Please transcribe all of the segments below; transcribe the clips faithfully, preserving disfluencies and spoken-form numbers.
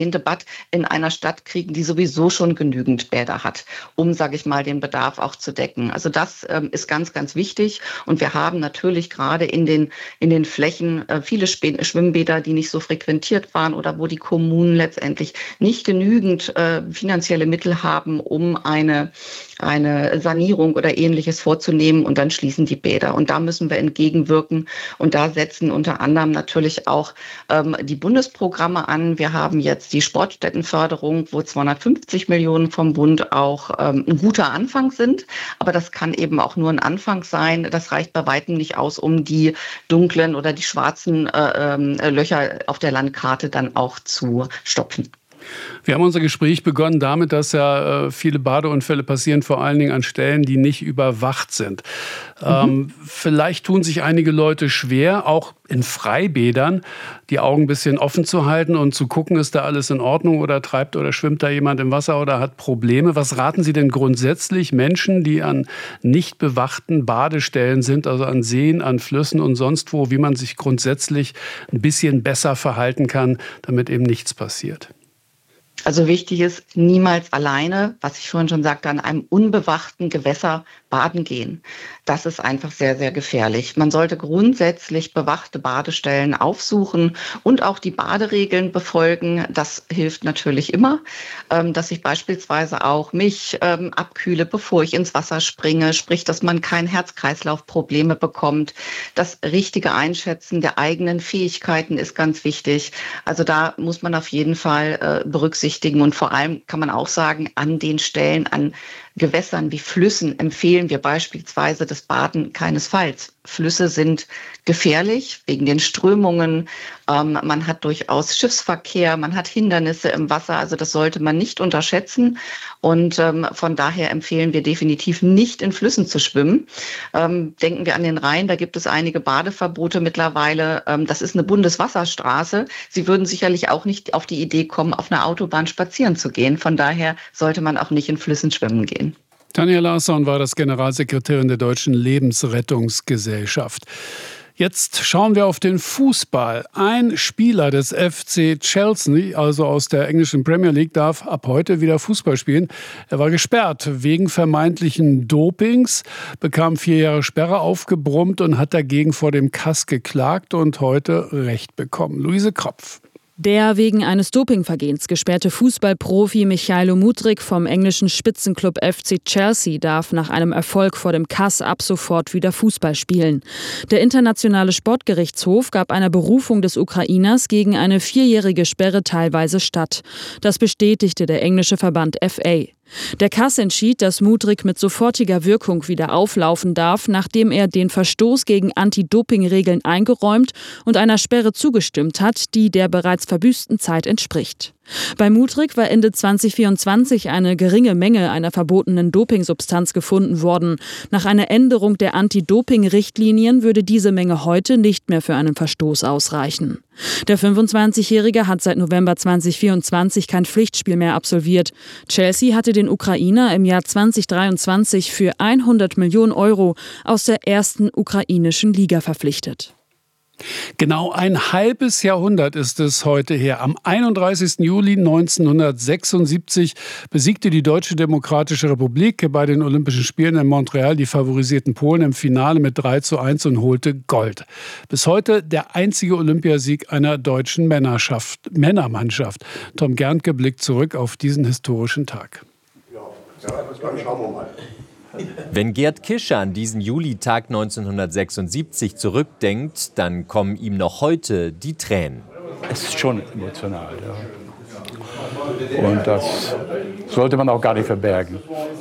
Bad in einer Stadt kriegen, die sowieso schon genügend Bäder hat, um, sage ich mal, den Bedarf auch zu decken. Also das ähm, ist ganz, ganz wichtig. Und wir haben natürlich gerade in den, in den Flächen äh, viele Sp- Schwimmbäder, die nicht so frequentiert waren oder wo die Kommunen letztendlich nicht genügend äh, finanzielle Mittel haben, um eine, eine Sanierung oder Ähnliches vorzunehmen. Und dann schließen die Bäder. Und da müssen wir entgegenwirken. Und da setzen unter anderem natürlich auch ähm, die Bundesprogramme an. Wir haben jetzt die Sportstättenförderung, wo zweihundertfünfzig Millionen vom Bund auch ähm, ein guter Anfang sind. Aber das kann eben auch nur ein Anfang sein. Das reicht bei weitem nicht aus, um die dunklen oder die schwarzen äh, äh, Löcher auf der Landkarte dann auch zu stopfen. Wir haben unser Gespräch begonnen damit, dass ja äh, viele Badeunfälle passieren, vor allen Dingen an Stellen, die nicht überwacht sind. Mhm. Ähm, vielleicht tun sich einige Leute schwer, auch in Freibädern die Augen ein bisschen offen zu halten und zu gucken, ist da alles in Ordnung oder treibt oder schwimmt da jemand im Wasser oder hat Probleme. Was raten Sie denn grundsätzlich Menschen, die an nicht bewachten Badestellen sind, also an Seen, an Flüssen und sonst wo, wie man sich grundsätzlich ein bisschen besser verhalten kann, damit eben nichts passiert? Also wichtig ist, niemals alleine, was ich vorhin schon sagte, an einem unbewachten Gewässer baden gehen. Das ist einfach sehr, sehr gefährlich. Man sollte grundsätzlich bewachte Badestellen aufsuchen und auch die Baderegeln befolgen. Das hilft natürlich immer, dass ich beispielsweise auch mich abkühle, bevor ich ins Wasser springe, sprich, dass man kein Herz-Kreislauf-Probleme bekommt. Das richtige Einschätzen der eigenen Fähigkeiten ist ganz wichtig. Also da muss man auf jeden Fall berücksichtigen. Und vor allem kann man auch sagen, an den Stellen, an Gewässern wie Flüssen empfehlen wir beispielsweise das Baden keinesfalls. Flüsse sind gefährlich wegen den Strömungen. Ähm, man hat durchaus Schiffsverkehr, man hat Hindernisse im Wasser. Also das sollte man nicht unterschätzen. Und ähm, von daher empfehlen wir definitiv nicht in Flüssen zu schwimmen. Ähm, denken wir an den Rhein, da gibt es einige Badeverbote mittlerweile. Ähm, das ist eine Bundeswasserstraße. Sie würden sicherlich auch nicht auf die Idee kommen, auf einer Autobahn spazieren zu gehen. Von daher sollte man auch nicht in Flüssen schwimmen gehen. Tanja Larsson war das Generalsekretärin der Deutschen Lebensrettungsgesellschaft. Jetzt schauen wir auf den Fußball. Ein Spieler des F C Chelsea, also aus der englischen Premier League, darf ab heute wieder Fußball spielen. Er war gesperrt wegen vermeintlichen Dopings, bekam vier Jahre Sperre aufgebrummt und hat dagegen vor dem K A S geklagt und heute Recht bekommen. Luise Kropf. Der wegen eines Dopingvergehens gesperrte Fußballprofi Michailo Mudryk vom englischen Spitzenklub F C Chelsea darf nach einem Erfolg vor dem K A S ab sofort wieder Fußball spielen. Der internationale Sportgerichtshof gab einer Berufung des Ukrainers gegen eine vierjährige Sperre teilweise statt. Das bestätigte der englische Verband F A. Der K A S entschied, dass Mudryk mit sofortiger Wirkung wieder auflaufen darf, nachdem er den Verstoß gegen Anti-Doping-Regeln eingeräumt und einer Sperre zugestimmt hat, die der bereits verbüßten Zeit entspricht. Bei Mudryk war Ende zwanzig vierundzwanzig eine geringe Menge einer verbotenen Dopingsubstanz gefunden worden. Nach einer Änderung der Anti-Doping-Richtlinien würde diese Menge heute nicht mehr für einen Verstoß ausreichen. Der fünfundzwanzigjährige hat seit November zwanzig vierundzwanzig kein Pflichtspiel mehr absolviert. Chelsea hatte den Ukrainer im Jahr zwanzig dreiundzwanzig für hundert Millionen Euro aus der ersten ukrainischen Liga verpflichtet. Genau ein halbes Jahrhundert ist es heute her. Am einunddreißigsten Juli neunzehnhundertsechsundsiebzig besiegte die Deutsche Demokratische Republik bei den Olympischen Spielen in Montreal die favorisierten Polen im Finale mit drei zu eins und holte Gold. Bis heute der einzige Olympiasieg einer deutschen Männerschaft, Männermannschaft. Tom Gerntke blickt zurück auf diesen historischen Tag. Ja, schauen wir mal. Wenn Gerd Kischer an diesen Julitag neunzehnhundertsechsundsiebzig zurückdenkt, dann kommen ihm noch heute die Tränen. Es ist schon emotional, ja. Und das sollte man auch gar nicht verbergen.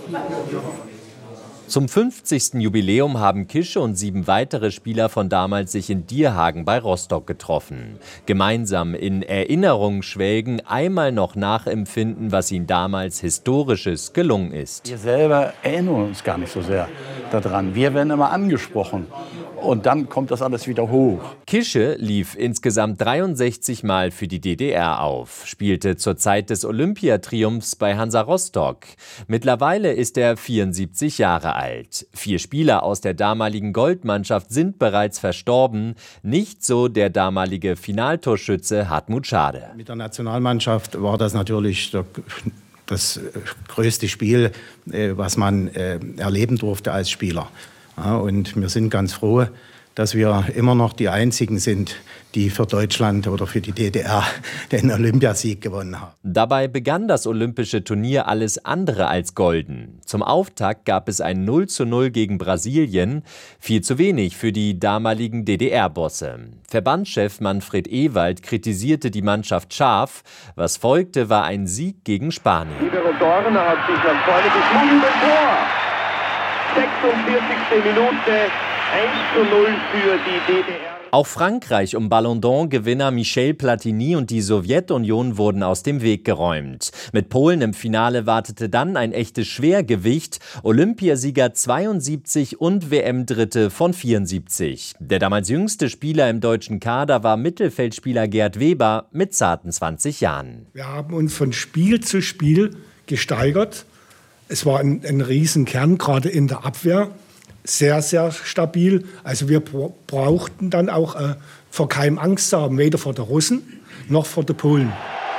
Zum fünfzigsten Jubiläum haben Kische und sieben weitere Spieler von damals sich in Dierhagen bei Rostock getroffen. Gemeinsam in Erinnerung schwelgen, einmal noch nachempfinden, was ihnen damals Historisches gelungen ist. Wir selber erinnern uns gar nicht so sehr daran. Wir werden immer angesprochen. Und dann kommt das alles wieder hoch. Kische lief insgesamt dreiundsechzig Mal für die D D R auf, spielte zur Zeit des Olympiatriumphs bei Hansa Rostock. Mittlerweile ist er vierundsiebzig Jahre alt. Vier Spieler aus der damaligen Goldmannschaft sind bereits verstorben. Nicht so der damalige Finaltorschütze Hartmut Schade. Mit der Nationalmannschaft war das natürlich der, das größte Spiel, was man erleben durfte als Spieler. Ja, und wir sind ganz froh, dass wir immer noch die Einzigen sind, die für Deutschland oder für die D D R den Olympiasieg gewonnen haben. Dabei begann das olympische Turnier alles andere als golden. Zum Auftakt gab es ein null zu null gegen Brasilien, viel zu wenig für die damaligen D D R-Bosse. Verbandschef Manfred Ewald kritisierte die Mannschaft scharf. Was folgte, war ein Sieg gegen Spanien. Libero Dorner hat sich nach vorne geschoben. Tor! sechsundvierzigste Minute, eins zu null für die D D R. Auch Frankreich um Ballon d'Or-Gewinner Michel Platini und die Sowjetunion wurden aus dem Weg geräumt. Mit Polen im Finale wartete dann ein echtes Schwergewicht, Olympiasieger zweiundsiebzig und W M-Dritte von vierundsiebzig. Der damals jüngste Spieler im deutschen Kader war Mittelfeldspieler Gerd Weber mit zarten zwanzig Jahren. Wir haben uns von Spiel zu Spiel gesteigert. Es war ein, ein Riesenkern, gerade in der Abwehr, sehr, sehr stabil. Also wir brauchten dann auch äh, vor keinem Angst zu haben, weder vor den Russen noch vor den Polen.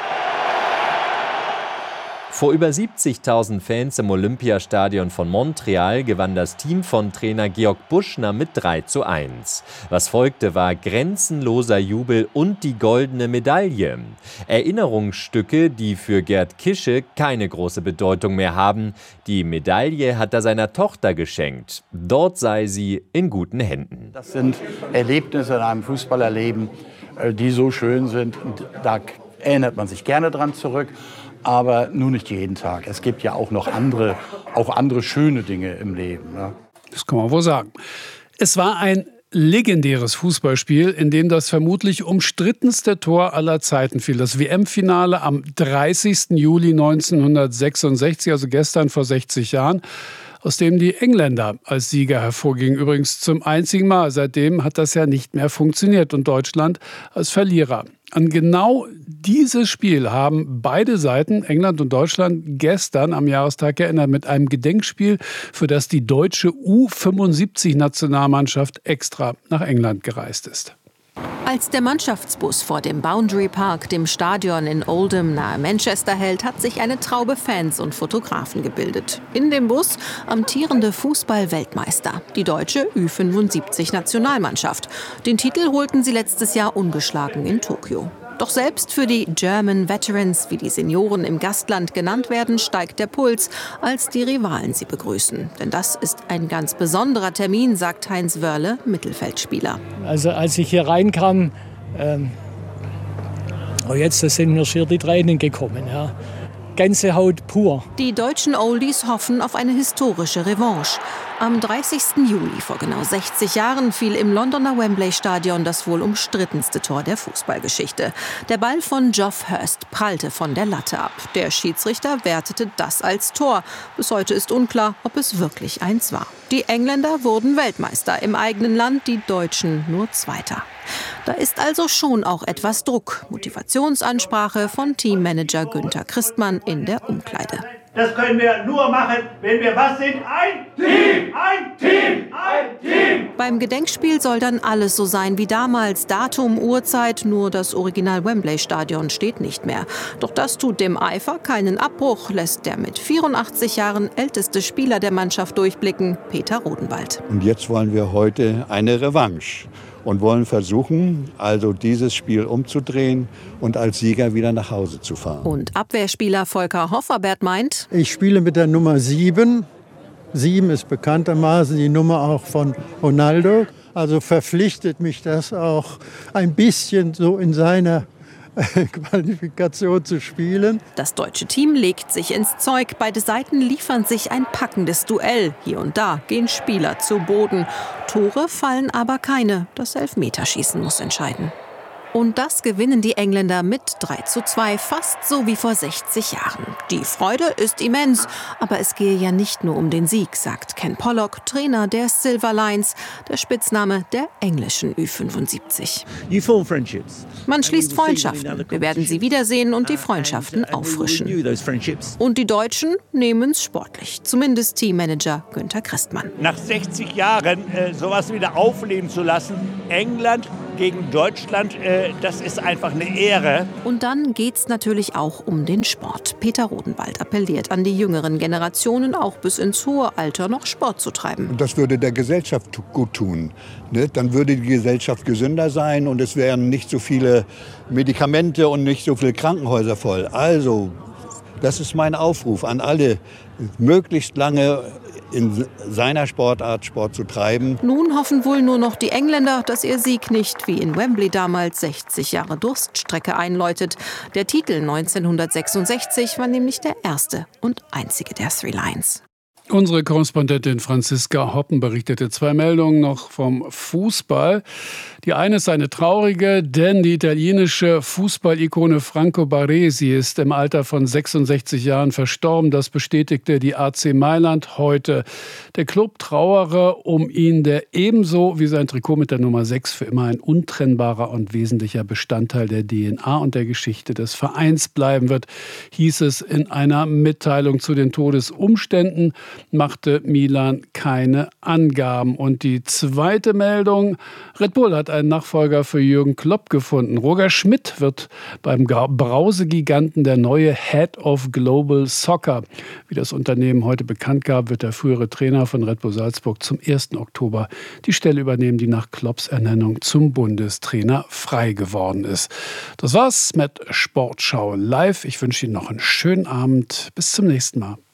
Vor über siebzigtausend Fans im Olympiastadion von Montreal gewann das Team von Trainer Georg Buschner mit drei zu eins. Was folgte, war grenzenloser Jubel und die goldene Medaille. Erinnerungsstücke, die für Gerd Kische keine große Bedeutung mehr haben. Die Medaille hat er seiner Tochter geschenkt. Dort sei sie in guten Händen. Das sind Erlebnisse in einem Fußballerleben, die so schön sind. Da erinnert man sich gerne dran zurück. Aber nur nicht jeden Tag. Es gibt ja auch noch andere, auch andere schöne Dinge im Leben. Ne? Das kann man wohl sagen. Es war ein legendäres Fußballspiel, in dem das vermutlich umstrittenste Tor aller Zeiten fiel. Das W M-Finale am dreißigsten Juli neunzehnhundertsechsundsechzig, also gestern vor sechzig Jahren, aus dem die Engländer als Sieger hervorgingen. Übrigens zum einzigen Mal. Seitdem hat das ja nicht mehr funktioniert und Deutschland als Verlierer. An genau dieses Spiel haben beide Seiten, England und Deutschland, gestern am Jahrestag erinnert mit einem Gedenkspiel, für das die deutsche U fünfundsiebzig-Nationalmannschaft extra nach England gereist ist. Als der Mannschaftsbus vor dem Boundary Park, dem Stadion in Oldham nahe Manchester, hält, hat sich eine Traube Fans und Fotografen gebildet. In dem Bus amtierende Fußball-Weltmeister, die deutsche Ü fünfundsiebzig-Nationalmannschaft. Den Titel holten sie letztes Jahr ungeschlagen in Tokio. Doch selbst für die German Veterans, wie die Senioren im Gastland genannt werden, steigt der Puls, als die Rivalen sie begrüßen. Denn das ist ein ganz besonderer Termin, sagt Heinz Wörle, Mittelfeldspieler. Also als ich hier reinkam, ähm, oh jetzt sind mir schier die Tränen gekommen. Ja. Gänsehaut pur. Die deutschen Oldies hoffen auf eine historische Revanche. Am dreißigsten Juli vor genau sechzig Jahren fiel im Londoner Wembley-Stadion das wohl umstrittenste Tor der Fußballgeschichte. Der Ball von Geoff Hurst prallte von der Latte ab. Der Schiedsrichter wertete das als Tor. Bis heute ist unklar, ob es wirklich eins war. Die Engländer wurden Weltmeister im eigenen Land, die Deutschen nur Zweiter. Da ist also schon auch etwas Druck. Motivationsansprache von Teammanager Günther Christmann in der Umkleide. Das können wir nur machen, wenn wir was sind? Ein Team! Ein Team! Ein Team! Beim Gedenkspiel soll dann alles so sein wie damals. Datum, Uhrzeit, nur das Original Wembley-Stadion steht nicht mehr. Doch das tut dem Eifer keinen Abbruch, lässt der mit vierundachtzig Jahren älteste Spieler der Mannschaft durchblicken, Peter Rodenwald. Und jetzt wollen wir heute eine Revanche. Und wollen versuchen, also dieses Spiel umzudrehen und als Sieger wieder nach Hause zu fahren. Und Abwehrspieler Volker Hofferbert meint: Ich spiele mit der Nummer sieben. sieben ist bekanntermaßen die Nummer auch von Ronaldo. Also verpflichtet mich das auch ein bisschen so in seiner Qualifikation zu spielen. Das deutsche Team legt sich ins Zeug. Beide Seiten liefern sich ein packendes Duell. Hier und da gehen Spieler zu Boden. Tore fallen aber keine. Das Elfmeterschießen muss entscheiden. Und das gewinnen die Engländer mit drei zu zwei, fast so wie vor sechzig Jahren. Die Freude ist immens, aber es gehe ja nicht nur um den Sieg, sagt Ken Pollock, Trainer der Silver Lions, der Spitzname der englischen Ü fünfundsiebzig. Man schließt Freundschaften, wir werden sie wiedersehen und die Freundschaften auffrischen. Und die Deutschen nehmen es sportlich, zumindest Teammanager Günther Christmann. Nach sechzig Jahren äh, sowas wieder aufleben zu lassen, England gegen Deutschland, äh, das ist einfach eine Ehre. Und dann geht's natürlich auch um den Sport. Peter Rodenwald appelliert an die jüngeren Generationen, auch bis ins hohe Alter noch Sport zu treiben. Und das würde der Gesellschaft gut tun. Ne? Dann würde die Gesellschaft gesünder sein und es wären nicht so viele Medikamente und nicht so viele Krankenhäuser voll. Also, das ist mein Aufruf an alle, möglichst lange in seiner Sportart Sport zu treiben. Nun hoffen wohl nur noch die Engländer, dass ihr Sieg nicht wie in Wembley damals sechzig Jahre Durststrecke einläutet. Der Titel neunzehnhundertsechsundsechzig war nämlich der erste und einzige der Three Lions. Unsere Korrespondentin Franziska Hoppen berichtete zwei Meldungen noch vom Fußball. Die eine ist eine traurige, denn die italienische Fußballikone Franco Baresi ist im Alter von sechsundsechzig Jahren verstorben. Das bestätigte die A C Mailand heute. Der Club trauere um ihn, der ebenso wie sein Trikot mit der Nummer sechs für immer ein untrennbarer und wesentlicher Bestandteil der D N A und der Geschichte des Vereins bleiben wird, hieß es in einer Mitteilung zu den Todesumständen. Machte Milan keine Angaben. Und die zweite Meldung, Red Bull hat einen Nachfolger für Jürgen Klopp gefunden. Roger Schmidt wird beim Brausegiganten der neue Head of Global Soccer. Wie das Unternehmen heute bekannt gab, wird der frühere Trainer von Red Bull Salzburg zum ersten Oktober die Stelle übernehmen, die nach Klopps Ernennung zum Bundestrainer frei geworden ist. Das war's mit Sportschau live. Ich wünsche Ihnen noch einen schönen Abend. Bis zum nächsten Mal.